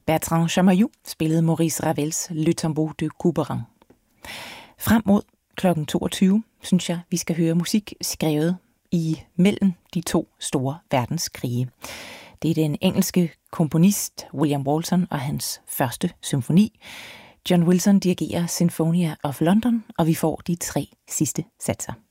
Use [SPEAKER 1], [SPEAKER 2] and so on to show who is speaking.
[SPEAKER 1] Bertrand Chamayou spillede Maurice Ravels Le Tombeau de Couperin. Frem mod kl. 22 synes jeg, vi skal høre musik skrevet mellem de to store verdenskrige. Det er den engelske komponist William Walton og hans første symfoni. John Wilson dirigerer Sinfonia of London, og vi får de 3 sidste satser.